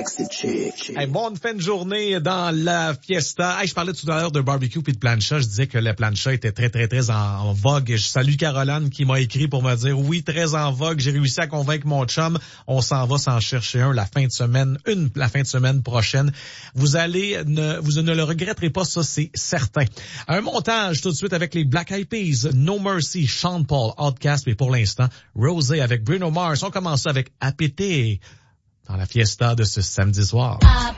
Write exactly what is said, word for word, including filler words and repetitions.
sexy chick. Hey, bonne fin de journée dans la fiesta. Hey, je parlais tout à l'heure de barbecue puis de plancha. Je disais que la plancha était très, très, très en, en vogue. Je salue Caroline qui m'a écrit pour me dire oui, très en vogue. J'ai réussi à convaincre mon chum. On s'en va s'en chercher un la fin de semaine, une la fin de semaine prochaine. Vous allez, ne, vous ne le regretterez pas, ça c'est certain. Un montage tout de suite avec les Black Eyed Peas, No Mercy, Sean Paul, Outkast, mais pour l'instant, Rosé avec Bruno Mars. On commence avec Appétit dans la fiesta de ce samedi soir.